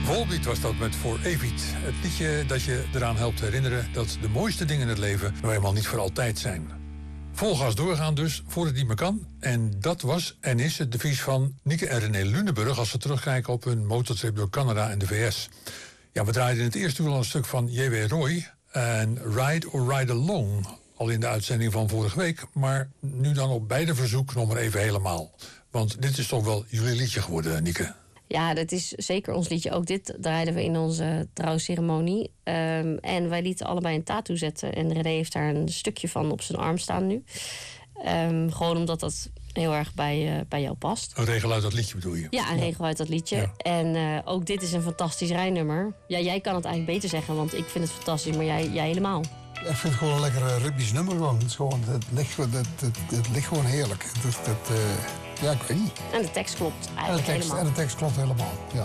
Volbeat was dat met For Evit. Het liedje dat je eraan helpt herinneren dat de mooiste dingen in het leven nou eenmaal niet voor altijd zijn. Vol gas doorgaan dus, voor het niet meer kan. En dat was en is het devies van Nieke en René Lunenburg als ze terugkijken op hun motortrip door Canada en de VS. Ja, we draaiden in het eerste uur al een stuk van J.W. Roy en Ride or Ride Along. Al in de uitzending van vorige week, maar nu dan op beide verzoek nog maar even helemaal. Want dit is toch wel jullie liedje geworden, Nieke? Ja, dat is zeker ons liedje. Ook dit draaiden we in onze trouwceremonie. En wij lieten allebei een tattoo zetten. En René heeft daar een stukje van op zijn arm staan nu. Gewoon omdat dat heel erg bij jou past. Een regel uit dat liedje bedoel je? Ja, een regel uit dat liedje. Ja. En ook dit is een fantastisch rijnummer. Ja, jij kan het eigenlijk beter zeggen, want ik vind het fantastisch. Maar jij helemaal. Ik vind het gewoon een lekker ritmisch nummer. Het ligt gewoon heerlijk. Ja, ik weet niet. En de tekst klopt eigenlijk helemaal. En de tekst klopt helemaal, ja.